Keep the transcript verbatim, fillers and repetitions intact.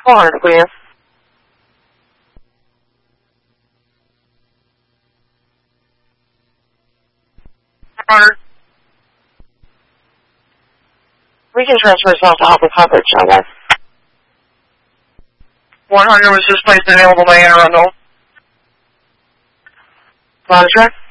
four hundred, please. four hundred. We can transfer yourself to help with coverage, I guess. one hundred was just placed available by Air Rental. Roger.